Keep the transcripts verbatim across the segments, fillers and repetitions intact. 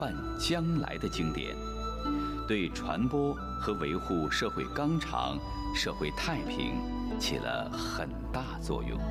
伴将来的经典，对传播和维护社会纲常、社会太平起了很大作用。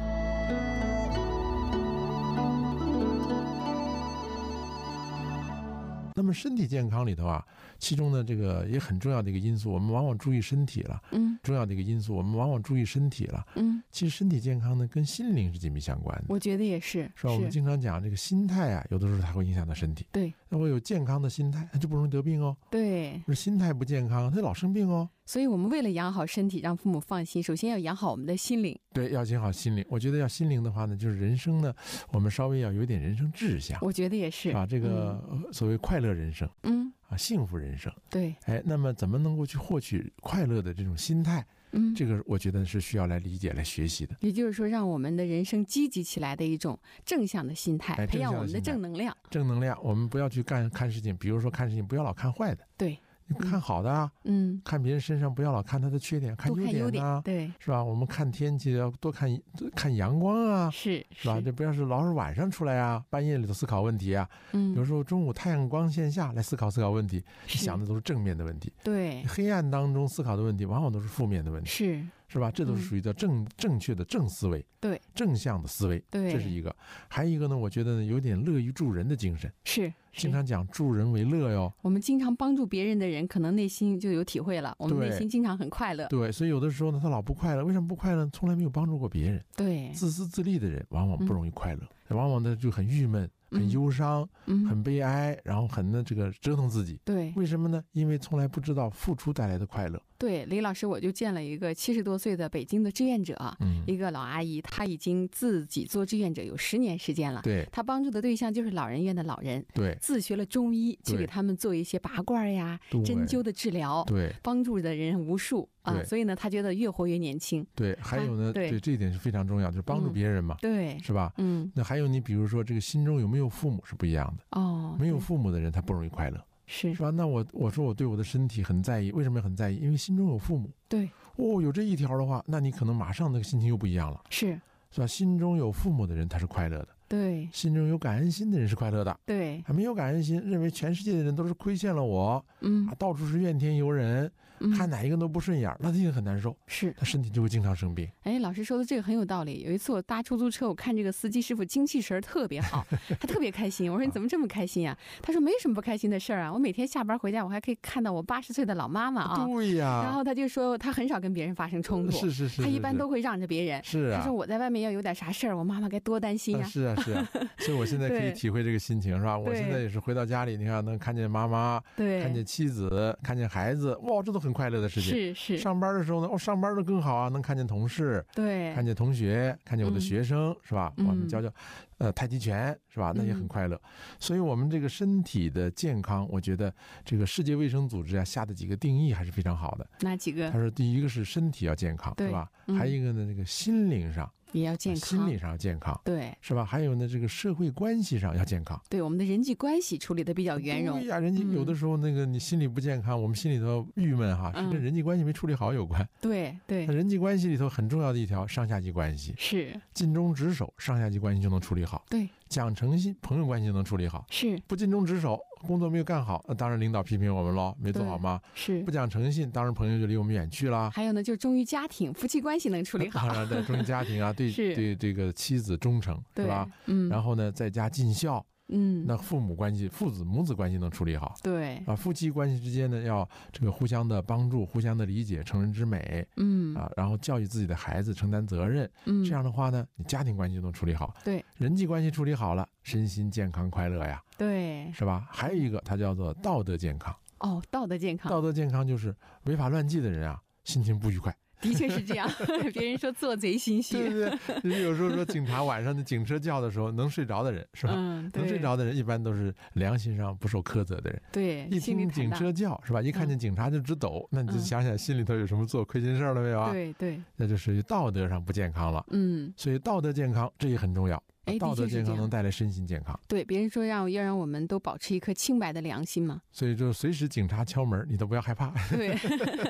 那么身体健康里头啊，其中的这个也很重要的一个因素，我们往往注意身体了。嗯，重要的一个因素，我们往往注意身体了。嗯，其实身体健康呢，跟心灵是紧密相关的。 我觉得也是， 是吧？我们经常讲这个心态啊，有的时候它会影响到身体。 对， 那我有健康的心态，它就不容易得病哦。 对， 心态不健康，它老生病哦。 所以我们为了养好身体，让父母放心，首先要养好我们的心灵。 对，要养好心灵。我觉得要心灵的话呢，就是人生呢，我们稍微要有点人生志向。 我觉得也是啊，这个所谓快乐人生，嗯，啊，幸福人生。 对， 哎，那么怎么能够去获取快乐的这种心态？嗯，这个我觉得是需要来理解、来学习的。 也就是说，让我们的人生积极起来的一种正向的心态， 哎、 培养我们的正能量。 正能量，我们不要去干看事情，比如说看事情不要老看坏的。 对。 看好的啊，嗯，看别人身上不要老看他的缺点，看优点啊， 对， 是吧？我们看天气要多看看阳光啊， 是是吧？这不要是老是晚上出来啊，半夜里头思考问题啊，嗯，有时候中午太阳光线下来思考思考问题，想的都是正面的问题， 对， 黑暗当中思考的问题往往都是负面的问题， 是。 是吧？这都是属于叫正、嗯、正确的正思维， 对， 正向的思维， 对， 这是一个。还有一个呢，我觉得呢，有点乐于助人的精神， 是， 经常讲助人为乐哟。 我们经常帮助别人的人，可能内心就有体会了，我们内心经常很快乐。 对，所以有的时候呢，他老不快乐，为什么不快乐？从来没有帮助过别人， 对， 自私自利的人往往不容易快乐，嗯、往往呢就很郁闷。很忧伤、嗯、很悲哀，然后很呢这个折腾自己。 对， 为什么呢？因为从来不知道付出带来的快乐。 对，李老师，我就见了一个七十多岁的北京的志愿者，嗯，一个老阿姨，她已经自己做志愿者有十年时间了。 对， 她帮助的对象就是老人院的老人。 对， 自学了中医，去给他们做一些拔罐呀、针灸的治疗。 对， 帮助的人无数。啊，所以呢，他觉得越活越年轻。 对，还有呢，对, 对这一点是非常重要，就是帮助别人嘛， 嗯、对， 是吧？嗯，那还有你比如说，这个心中有没有父母是不一样的哦。没有父母的人，他不容易快乐， 是是吧？那我我说我对我的身体很在意，为什么很在意？因为心中有父母。 对， 哦，有这一条的话，那你可能马上那个心情又不一样了， 是是吧？心中有父母的人，他是快乐的。 对， 心中有感恩心的人是快乐的。 对， 还没有感恩心，认为全世界的人都是亏欠了我，嗯，啊，到处是怨天尤人，嗯，看哪一个都不顺眼，那他一定很难受， 是， 他身体就会经常生病。 哎，老师说的这个很有道理。有一次我搭出租车，我看这个司机师傅精气神特别好，他特别开心。我说你怎么这么开心呀、啊？他说没什么不开心的事儿啊，我每天下班回家，我还可以看到我八十岁的老妈妈啊。 对呀。 然后他就说他很少跟别人发生冲突， 是是 是, 是， 他一般都会让着别人。 是啊。 他说我在外面要有点啥事儿，我妈妈该多担心呀、啊。 是啊是啊。所以我现在可以体会这个心情，是吧？我现在也是回到家里，你看能看见妈妈， 对， 看见妻子，看见孩子，哇，这都很快乐的事情。 是是。 上班的时候呢，哦，上班的更好啊，能看见同事， 对， 看见同学，看见我的学生，嗯、是吧？我们教教，呃，太极拳，是吧？那也很快乐。嗯、所以，我们这个身体的健康，我觉得这个世界卫生组织啊下的几个定义还是非常好的。 哪几个？ 他说，第一个是身体要健康，是吧？嗯、还有一个呢，那个心灵上。 也要健康， 心理上要健康， 对， 是吧？还有呢，这个社会关系上要健康， 对，我们的人际关系处理的比较圆融。 对呀，人际有的时候那个你心理不健康，嗯、我们心里头郁闷哈，是跟人际关系没处理好有关。 对对， 人际关系里头很重要的一条上下级关系是尽忠职守，上下级关系就能处理好。 对， 讲诚信，朋友关系就能处理好。 是不尽忠职守，工作没有干好，那当然领导批评我们咯，没做好吗？ 是不讲诚信，当然朋友就离我们远去了。 还有呢，就忠于家庭，夫妻关系能处理好。 当然对，忠于家庭啊，对对这个。妻子忠诚是吧？嗯，然后呢，在家尽孝，嗯，那父母关系、父子母子关系能处理好， 对啊，夫妻关系之间呢，要这个互相的帮助、互相的理解、成人之美，嗯啊，然后教育自己的孩子承担责任，嗯，这样的话呢，你家庭关系就能处理好， 对， 人际关系处理好了，身心健康快乐呀， 对， 是吧？还有一个，它叫做道德健康。 哦，道德健康， 道德健康就是违法乱纪的人啊，心情不愉快。 的确是这样，别人说做贼心虚。 对对对，就是有时候说警察晚上的警车叫的时候，能睡着的人是吧？嗯，能睡着的人一般都是良心上不受苛责的人。 对， 一听警车叫是吧？一看见警察就直抖，嗯、那你就想想心里头有什么做亏心事了没有啊？ 对对， 那就属于道德上不健康了。嗯，所以道德健康这也很重要。道德健康能带来身心健康。 对，别人说让要让我们都保持一颗清白的良心嘛。 所以就随时警察敲门，你都不要害怕。 对。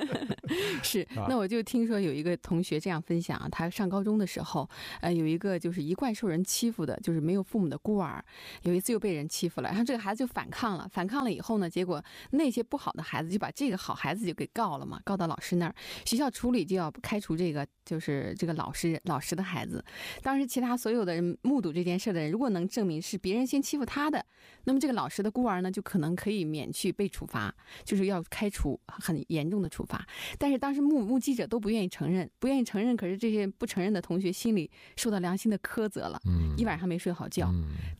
是，那我就听说有一个同学这样分享，他上高中的时候，呃，有一个就是一贯受人欺负的，就是没有父母的孤儿，有一次又被人欺负了，然后这个孩子就反抗了，反抗了以后呢，结果那些不好的孩子就把这个好孩子就给告了嘛，告到老师那儿，学校处理就要开除这个就是这个老师老师的孩子。当时其他所有的人目睹这件事的人，如果能证明是别人先欺负他的，那么这个老师的孤儿呢，就可能可以免去被处罚，就是要开除很严重的处罚。但是当时目目击者都不愿意承认，不愿意承认，可是这些不承认的同学心里受到良心的苛责了，嗯，一晚上没睡好觉，嗯，